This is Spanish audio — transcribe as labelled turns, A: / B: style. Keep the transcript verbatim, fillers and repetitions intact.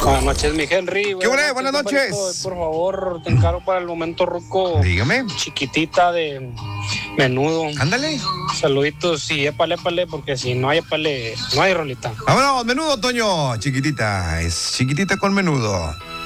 A: Buenas noches, mi Henry.
B: ¿Qué buenas, buenas noches?
A: Por favor, te encargo para el momento ruco.
B: Dígame.
A: Chiquitita de menudo.
B: Ándale.
A: Saluditos y épale, épale, porque si no hay épale, no hay rolita.
B: Vámonos, menudo, Toño. Chiquitita, es chiquitita con menudo.